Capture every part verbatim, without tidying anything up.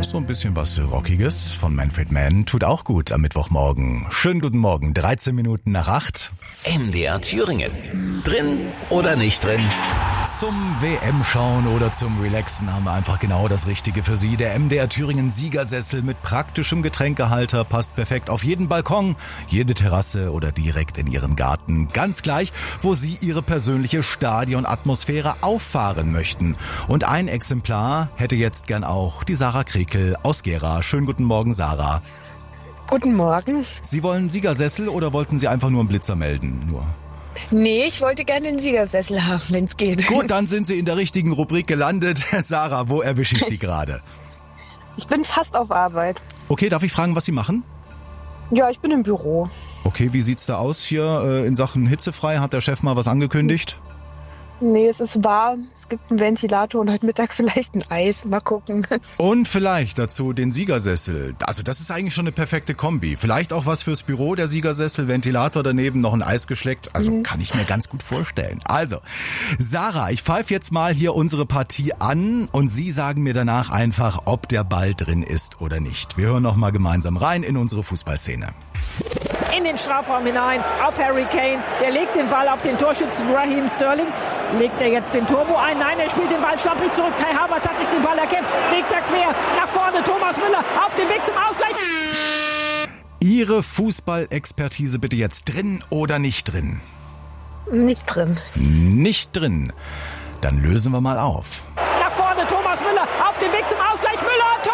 So ein bisschen was Rockiges von Manfred Mann tut auch gut am Mittwochmorgen. Schönen guten Morgen, dreizehn Minuten nach acht. M D R Thüringen. Drin oder nicht drin? Zum W M-Schauen oder zum Relaxen haben wir einfach genau das Richtige für Sie. Der M D R Thüringen Siegersessel mit praktischem Getränkehalter passt perfekt auf jeden Balkon, jede Terrasse oder direkt in Ihren Garten. Ganz gleich, wo Sie Ihre persönliche Stadionatmosphäre auffahren möchten. Und ein Exemplar hätte jetzt gern auch die Sarah Krekel aus Gera. Schönen guten Morgen, Sarah. Guten Morgen. Sie wollen Siegersessel oder wollten Sie einfach nur einen Blitzer melden? Nur. Nee, ich wollte gerne den Siegersessel haben, wenn es geht. Gut, dann sind Sie in der richtigen Rubrik gelandet. Sarah, wo erwische ich Sie gerade? Ich bin fast auf Arbeit. Okay, darf ich fragen, was Sie machen? Ja, ich bin im Büro. Okay, wie sieht's da aus hier äh, in Sachen hitzefrei? Hat der Chef mal was angekündigt? Nee, es ist warm, es gibt einen Ventilator und heute Mittag vielleicht ein Eis. Mal gucken. Und vielleicht dazu den Siegersessel. Also das ist eigentlich schon eine perfekte Kombi. Vielleicht auch was fürs Büro, der Siegersessel, Ventilator daneben, noch ein Eis geschleckt. Also mhm. kann ich mir ganz gut vorstellen. Also, Sarah, ich pfeife jetzt mal hier unsere Partie an und Sie sagen mir danach einfach, ob der Ball drin ist oder nicht. Wir hören noch mal gemeinsam rein in unsere Fußballszene. In den Strafraum hinein auf Harry Kane. Der legt den Ball auf den Torschützen Raheem Sterling. Legt er jetzt den Turbo ein? Nein, er spielt den Ball schlampig zurück. Kai Havertz hat sich den Ball erkämpft. Legt er quer nach vorne. Thomas Müller auf dem Weg zum Ausgleich. Ihre Fußballexpertise bitte jetzt drin oder nicht drin? Nicht drin. Nicht drin. Dann lösen wir mal auf. Nach vorne Thomas Müller auf dem Weg zum Ausgleich. Müller, Tor!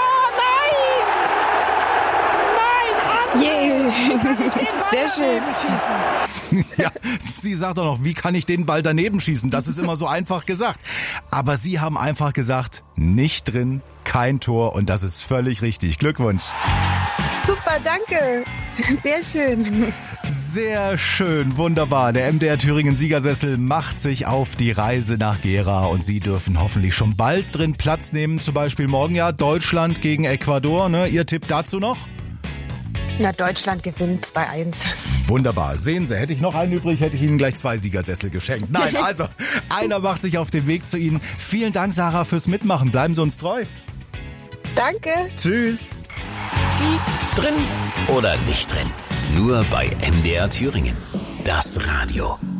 Nein! Nein! Yeah. Sehr schön. Schießen. Ja, sie sagt doch noch, wie kann ich den Ball daneben schießen? Das ist immer so einfach gesagt. Aber Sie haben einfach gesagt, nicht drin, kein Tor und das ist völlig richtig. Glückwunsch. Super, danke. Sehr schön. Sehr schön, wunderbar. Der M D R Thüringen Siegersessel macht sich auf die Reise nach Gera und Sie dürfen hoffentlich schon bald drin Platz nehmen. Zum Beispiel morgen ja Deutschland gegen Ecuador. Ne? Ihr Tipp dazu noch? Na, Deutschland gewinnt zwei eins. Wunderbar. Sehen Sie, hätte ich noch einen übrig, hätte ich Ihnen gleich zwei Siegersessel geschenkt. Nein, also, einer macht sich auf den Weg zu Ihnen. Vielen Dank, Sarah, fürs Mitmachen. Bleiben Sie uns treu. Danke. Tschüss. Die drin oder nicht drin? Nur bei M D R Thüringen. Das Radio.